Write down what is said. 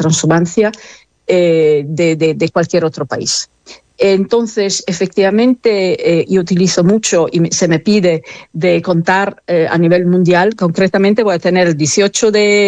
transhumancia de cualquier otro país. Entonces, efectivamente, yo utilizo mucho y se me pide de contar a nivel mundial. Concretamente voy a tener el 18 de